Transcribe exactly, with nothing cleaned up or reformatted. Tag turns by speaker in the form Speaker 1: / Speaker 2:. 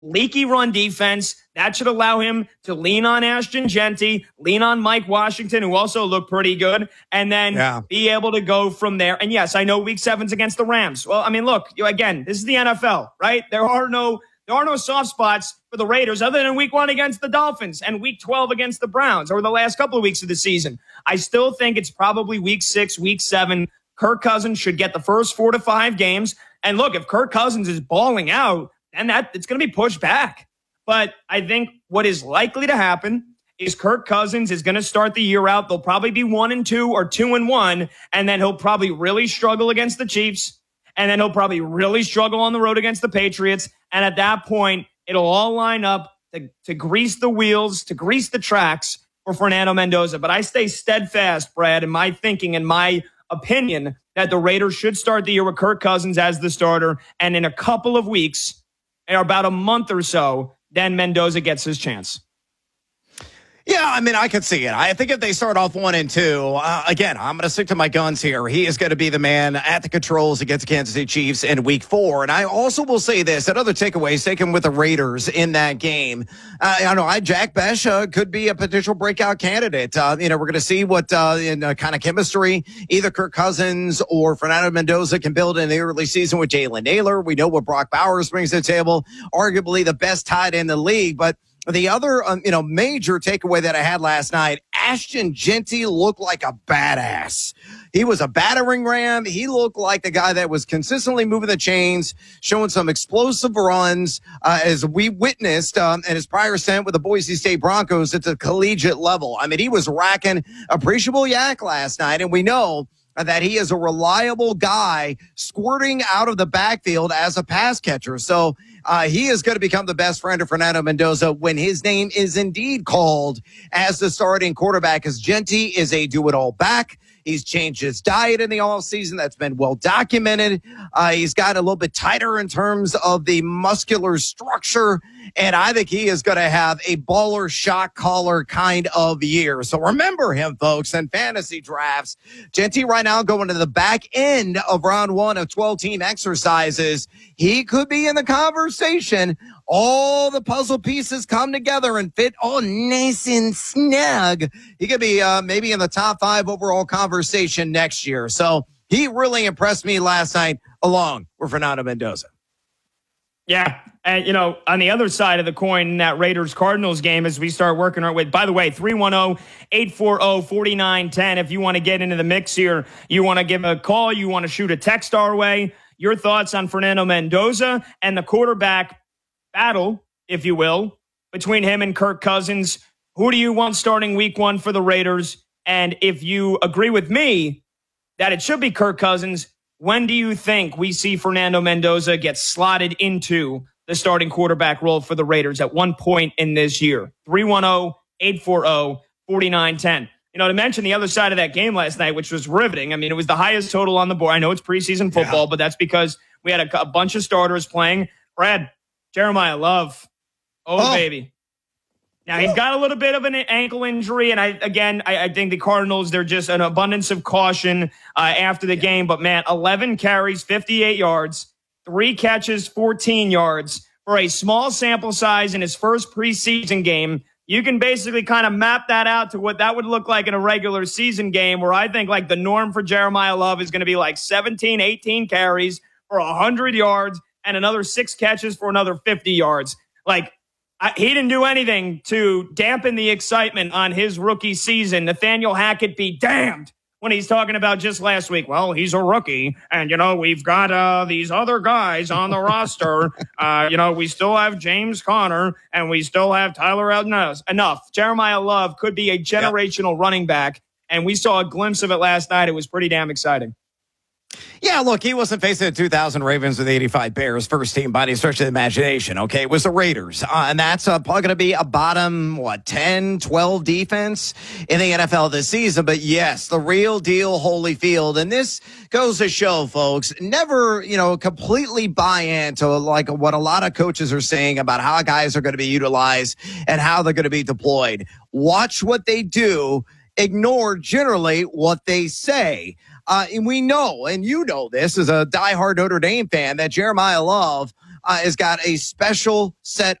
Speaker 1: leaky run defense. That should allow him to lean on Ashton Genty, lean on Mike Washington, who also looked pretty good, and then yeah. be able to go from there. And yes, I know week seven's against the Rams. Well, I mean, look, you, again, this is the N F L, right? There are no there are no soft spots for the Raiders other than week one against the Dolphins and week twelve against the Browns, or the last couple of weeks of the season. I still think it's probably week six, week seven. Kirk Cousins should get the first four to five games. And look, if Kirk Cousins is balling out, then that it's going to be pushed back. But I think what is likely to happen is Kirk Cousins is going to start the year out. They'll probably be one and two or two and one, and then he'll probably really struggle against the Chiefs, and then he'll probably really struggle on the road against the Patriots. And at that point, it'll all line up to, to grease the wheels, to grease the tracks for Fernando Mendoza. But I stay steadfast, Brad, in my thinking and my opinion that the Raiders should start the year with Kirk Cousins as the starter, and in a couple of weeks, or about a month or so, then Mendoza gets his chance.
Speaker 2: Yeah, I mean, I could see it. I think if they start off one and two, uh, again, I'm going to stick to my guns here. He is going to be the man at the controls against the Kansas City Chiefs in week four. And I also will say this, another takeaway is taken with the Raiders in that game. Uh, I know I, Jack Besh uh, could be a potential breakout candidate. Uh, you know, we're going to see what uh, in uh, kind of chemistry either Kirk Cousins or Fernando Mendoza can build in the early season with Jalen Naylor. We know what Brock Bowers brings to the table, arguably the best tight end in the league. But the other, um, you know, major takeaway that I had last night, Ashton Genty looked like a badass. He was a battering ram. He looked like the guy that was consistently moving the chains, showing some explosive runs, uh, as we witnessed um, in his prior stint with the Boise State Broncos at the collegiate level. I mean, he was racking appreciable yak last night, and we know that he is a reliable guy squirting out of the backfield as a pass catcher. So uh, he is going to become the best friend of Fernando Mendoza when his name is indeed called as the starting quarterback, as Genty is a do-it-all back. He's changed his diet in the offseason. That's been well documented. Uh, he's got a little bit tighter in terms of the muscular structure. And I think he is going to have a baller shot caller kind of year. So remember him, folks, in fantasy drafts. Genty right now going to the back end of round one of twelve team exercises. He could be in the conversation. All the puzzle pieces come together and fit all nice and snug. He could be uh, maybe in the top five overall conversation next year. So he really impressed me last night along with Fernando Mendoza.
Speaker 1: Yeah. And, you know, on the other side of the coin in that Raiders-Cardinals game, as we start working our way, by the way, three one zero, eight four zero, four nine one zero. If you want to get into the mix here, you want to give a call, you want to shoot a text our way, your thoughts on Fernando Mendoza and the quarterback battle, if you will, between him and Kirk Cousins. Who do you want starting week one for the Raiders? And if you agree with me that it should be Kirk Cousins, when do you think we see Fernando Mendoza get slotted into the starting quarterback role for the Raiders at one point in this year? three one zero, eight four zero, four nine one zero. You know, to mention the other side of that game last night, which was riveting. I mean, it was the highest total on the board. I know it's preseason football, yeah. but that's because we had a, a bunch of starters playing. Brad, Jeremiah Love. Oh, oh. baby. Now, he's got a little bit of an ankle injury, and I again, I, I think the Cardinals, they're just an abundance of caution uh, after the yeah. game. But, man, eleven carries, fifty-eight yards, three catches, fourteen yards. For a small sample size in his first preseason game, you can basically kind of map that out to what that would look like in a regular season game, where I think, like, the norm for Jeremiah Love is going to be like seventeen, eighteen carries for one hundred yards and another six catches for another fifty yards. Like, I, he didn't do anything to dampen the excitement on his rookie season. Nathaniel Hackett be damned when he's talking about just last week. Well, he's a rookie, and, you know, we've got uh, these other guys on the roster. Uh, you know, we still have James Conner, and we still have Tyler Algier. Enough. Jeremiah Love could be a generational yep. running back, and we saw a glimpse of it last night. It was pretty damn exciting.
Speaker 2: Yeah, look, he wasn't facing the two thousand Ravens with the eighty-five Bears first team by any stretch of the imagination, okay? It was the Raiders, uh, and that's uh, probably going to be a bottom, what, ten, twelve defense in the N F L this season. But, yes, the real deal, Holyfield. And this goes to show, folks, never, you know, completely buy into, like, what a lot of coaches are saying about how guys are going to be utilized and how they're going to be deployed. Watch what they do. Ignore generally what they say. Uh, and we know, and you know this as a diehard Notre Dame fan, that Jeremiah Love uh, has got a special set